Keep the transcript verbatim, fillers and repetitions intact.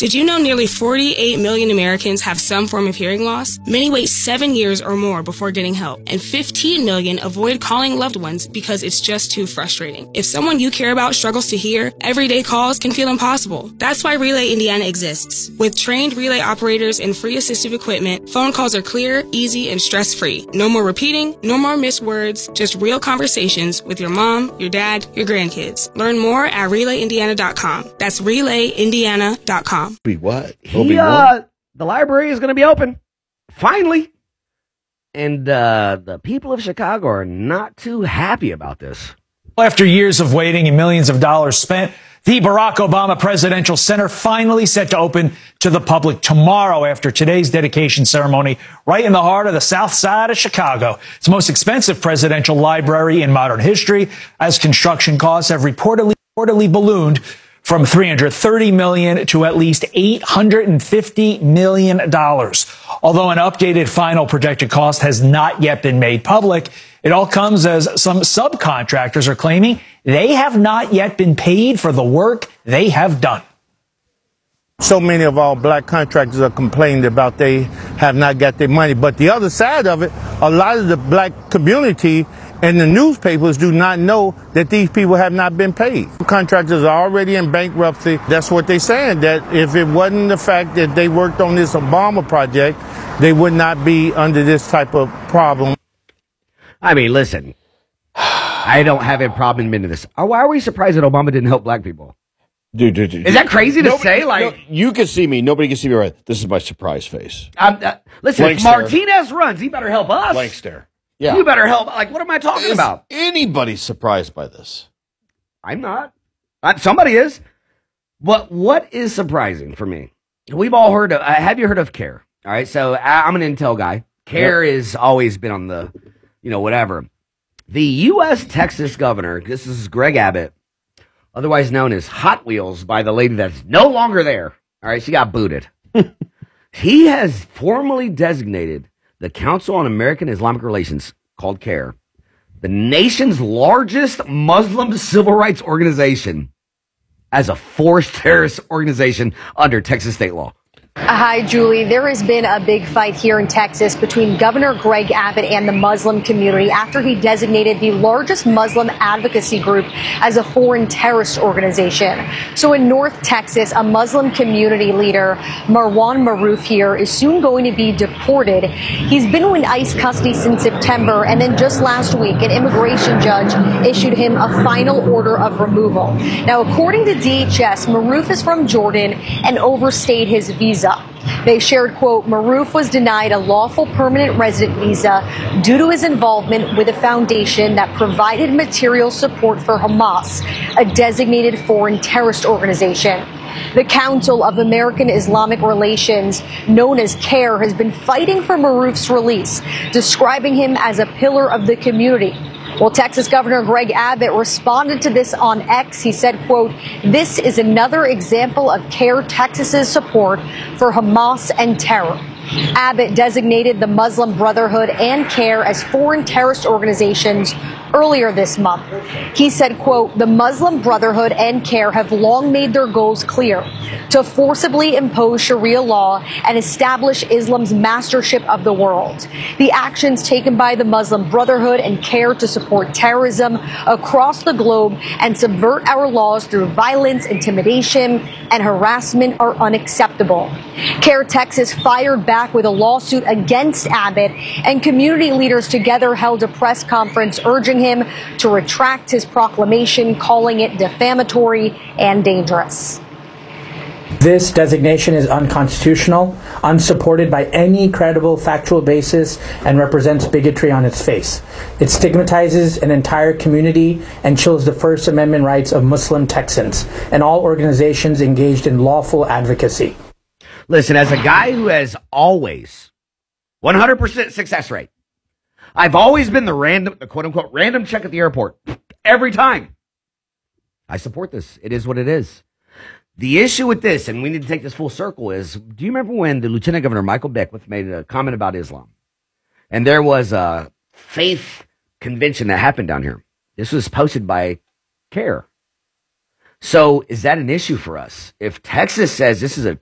Did you know nearly forty-eight million Americans have some form of hearing loss? Many wait seven years or more before getting help, and fifteen million avoid calling loved ones because it's just too frustrating. If someone you care about struggles to hear, everyday calls can feel impossible. That's why Relay Indiana exists. With trained relay operators and free assistive equipment, phone calls are clear, easy, and stress-free. No more repeating, no more missed words, just real conversations with your mom, your dad, your grandkids. Learn more at relay indiana dot com. That's relay indiana dot com. Be what? He, uh, the library is going to be open. Finally. And uh, the people of Chicago are not too happy about this. After years of waiting and millions of dollars spent, the Barack Obama Presidential Center finally set to open to the public tomorrow after today's dedication ceremony right in the heart of the south side of Chicago. It's the most expensive presidential library in modern history, as construction costs have reportedly, reportedly ballooned from three hundred thirty million dollars to at least eight hundred fifty million dollars. Although an updated final projected cost has not yet been made public, it all comes as some subcontractors are claiming they have not yet been paid for the work they have done. So many of our black contractors are complaining about they have not got their money. But the other side of it, a lot of the black community and the newspapers do not know that these people have not been paid. Contractors are already in bankruptcy. That's what they're saying, that if it wasn't the fact that they worked on this Obama project, they would not be under this type of problem. I mean, listen, I don't have a problem admitting this. Why are we surprised that Obama didn't help black people? Dude, dude, dude. Is that crazy to nobody, say? Like, no, you can see me. Nobody can see me right. This is my surprise face. Um, uh, listen, Blank if stare. Martinez runs, he better help us. Blank stare. Yeah. You better help. Like, what am I talking Is about? anybody surprised by this? I'm not. Uh, somebody is. But what is surprising for me? We've all heard of, uh, have you heard of CARE? All right, so I, I'm an Intel guy. CARE Yep. has always been on the, you know, whatever. The U S Texas governor, this is Greg Abbott, otherwise known as Hot Wheels by the lady that's no longer there. All right, she got booted. He has formally designated the Council on American Islamic Relations, called CARE, the nation's largest Muslim civil rights organization, as a forced terrorist organization under Texas state law. Hi, Julie. There has been a big fight here in Texas between Governor Greg Abbott and the Muslim community after he designated the largest Muslim advocacy group as a foreign terrorist organization. So in North Texas, a Muslim community leader, Marwan Maroof here, is soon going to be deported. He's been in ICE custody since September, and then just last week, an immigration judge issued him a final order of removal. Now, according to D H S, Maroof is from Jordan and overstayed his visa. They shared, quote, Maroof was denied a lawful permanent resident visa due to his involvement with a foundation that provided material support for Hamas, a designated foreign terrorist organization. The Council of American Islamic Relations, known as CARE, has been fighting for Maroof's release, describing him as a pillar of the community. Well, Texas Governor Greg Abbott responded to this on X. He said, quote, this is another example of CARE Texas's support for Hamas and terror. Abbott designated the Muslim Brotherhood and CARE as foreign terrorist organizations earlier this month. He said, quote, the Muslim Brotherhood and CARE have long made their goals clear: to forcibly impose Sharia law and establish Islam's mastership of the world. The actions taken by the Muslim Brotherhood and CARE to support terrorism across the globe and subvert our laws through violence, intimidation, and harassment are unacceptable. CARE Texas fired back with a lawsuit against Abbott, and community leaders together held a press conference urging him to retract his proclamation, calling it defamatory and dangerous. This designation is unconstitutional, unsupported by any credible factual basis, and represents bigotry on its face. It stigmatizes an entire community and chills the First Amendment rights of Muslim Texans and all organizations engaged in lawful advocacy. Listen, as a guy who has always one hundred percent success rate, I've always been the random, the quote unquote random check at the airport every time. I support this. It is what it is. The issue with this, and we need to take this full circle, is, do you remember when the Lieutenant Governor Michael Beckwith made a comment about Islam? And there was a faith convention that happened down here. This was posted by CARE. So is that an issue for us? If Texas says this is a